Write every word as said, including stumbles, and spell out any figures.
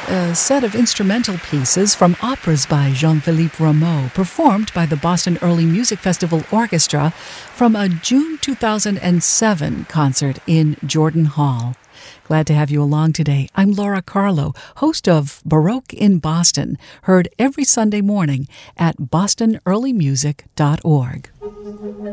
a set of instrumental pieces from operas by Jean-Philippe Rameau, performed by the Boston Early Music Festival Orchestra from a June two thousand seven concert in Jordan Hall. Glad to have you along today. I'm Laura Carlo, host of Baroque in Boston, heard every Sunday morning at boston early music dot org.